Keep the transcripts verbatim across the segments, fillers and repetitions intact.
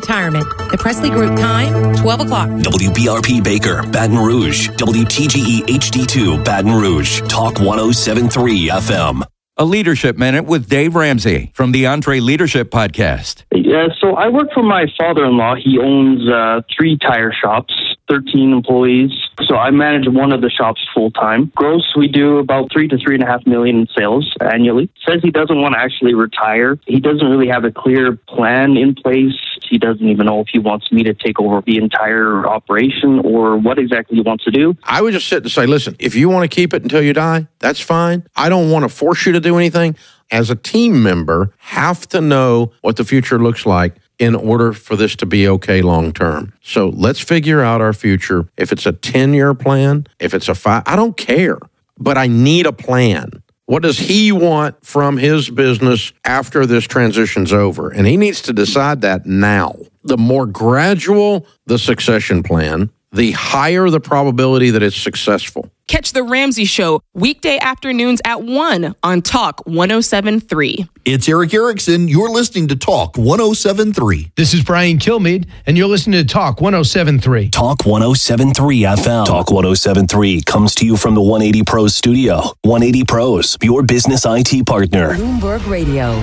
retirement. The Presley Group time, twelve o'clock. W B R P Baker, Baton Rouge. W T G E H D two, Baton Rouge. Talk one oh seven point three F M. A Leadership Minute with Dave Ramsey from the Entre Leadership Podcast. Yeah, so I work for my father-in-law. He owns uh, three tire shops, thirteen employees. So I manage one of the shops full-time. Gross, we do about three to three and a half million in sales annually. Says he doesn't want to actually retire. He doesn't really have a clear plan in place. He doesn't even know if he wants me to take over the entire operation or what exactly he wants to do. I would just sit and say, listen, if you want to keep it until you die, that's fine. I don't want to force you to do anything. As a team member, have to know what the future looks like in order for this to be okay long term. So let's figure out our future. If it's a ten-year plan, if it's a five, I don't care, but I need a plan. What does he want from his business after this transition's over? And he needs to decide that now. The more gradual the succession plan, the higher the probability that it's successful. Catch The Ramsey Show weekday afternoons at one on Talk one oh seven point three. It's Eric Erickson. You're listening to Talk one oh seven point three. This is Brian Kilmeade, and you're listening to Talk one oh seven point three. Talk one oh seven point three F M. Talk one oh seven point three comes to you from the one eighty Pros studio. one eighty Pros, your business I T partner. Bloomberg Radio.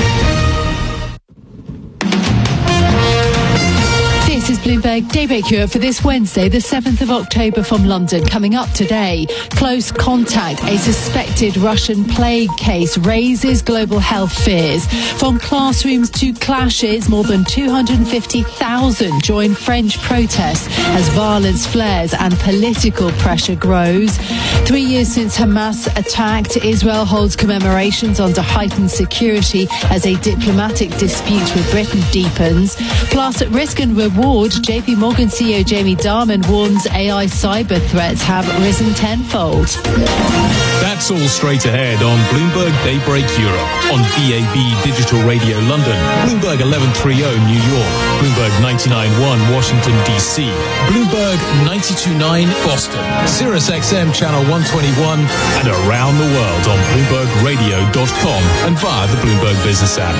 This is Bloomberg Daybreak Europe for this Wednesday, the seventh of October from London. Coming up today, close contact, a suspected Russian plague case raises global health fears. From classrooms to clashes, more than two hundred fifty thousand join French protests as violence flares and political pressure grows. Three years since Hamas attacked, Israel holds commemorations under heightened security as a diplomatic dispute with Britain deepens. Plus, at risk and reward, J P Morgan C E O Jamie Dimon warns A I cyber threats have risen tenfold. That's all straight ahead on Bloomberg Daybreak Europe, on B A B Digital Radio London, Bloomberg eleven thirty New York, Bloomberg ninety-nine point one Washington, D C, Bloomberg ninety-two point nine Boston, Sirius X M Channel one twenty-one, and around the world on Bloomberg Radio dot com and via the Bloomberg Business app.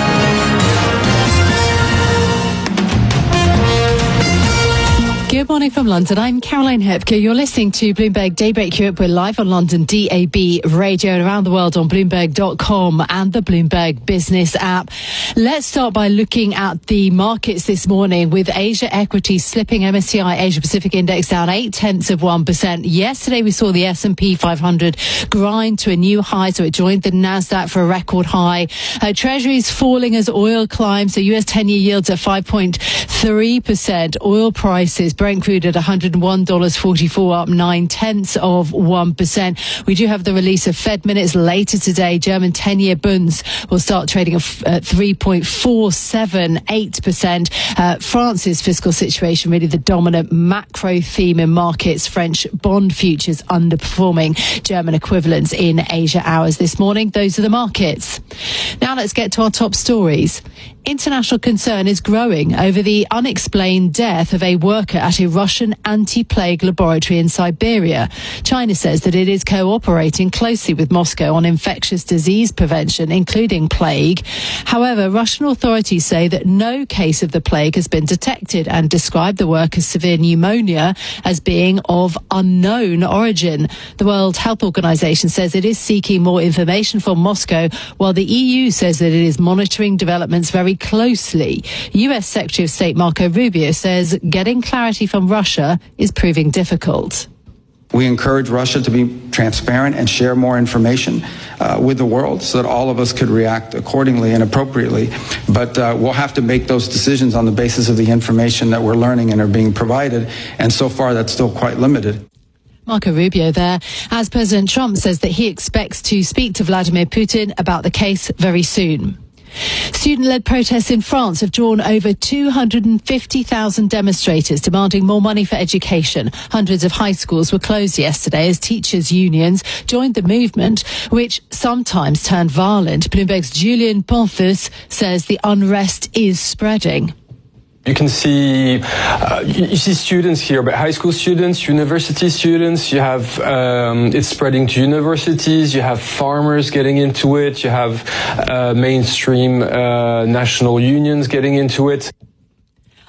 Good morning from London. I'm Caroline Hepker. You're listening to Bloomberg Daybreak Europe. We're live on London D A B Radio and around the world on Bloomberg dot com and the Bloomberg Business app. Let's start by looking at the markets this morning with Asia equities slipping. M S C I Asia Pacific Index down eight tenths of one percent. Yesterday we saw the S and P five hundred grind to a new high, so it joined the Nasdaq for a record high. Uh, Treasuries falling as oil climbs. So U S ten-year yields at five point three percent. Oil prices, Brent crude at one hundred one dollars and forty-four cents, up nine tenths of one percent. We do have the release of Fed minutes later today. German ten-year bunds will start trading at three point four seven eight percent. Uh, France's fiscal situation really the dominant macro theme in markets. French bond futures underperforming German equivalents in Asia hours this morning. Those are the markets. Now let's get to our top stories. International concern is growing over the unexplained death of a worker at a Russian anti-plague laboratory in Siberia. China says that it is cooperating closely with Moscow on infectious disease prevention, including plague. However, Russian authorities say that no case of the plague has been detected and describe the worker's severe pneumonia as being of unknown origin. The World Health Organization says it is seeking more information from Moscow, while the E U says that it is monitoring developments very closely. U S Secretary of State Marco Rubio says getting clarity from Russia is proving difficult. We encourage Russia to be transparent and share more information uh, with the world so that all of us could react accordingly and appropriately. But uh, we'll have to make those decisions on the basis of the information that we're learning and are being provided. And so far, that's still quite limited. Marco Rubio there, as President Trump says that he expects to speak to Vladimir Putin about the case very soon. Student-led protests in France have drawn over two hundred fifty thousand demonstrators demanding more money for education. Hundreds of high schools were closed yesterday as teachers' unions joined the movement, which sometimes turned violent. Bloomberg's Julian Ponthus says the unrest is spreading. You can see, uh, you see students here, but high school students, university students, you have, um, it's spreading to universities, you have farmers getting into it, you have uh, mainstream uh, national unions getting into it.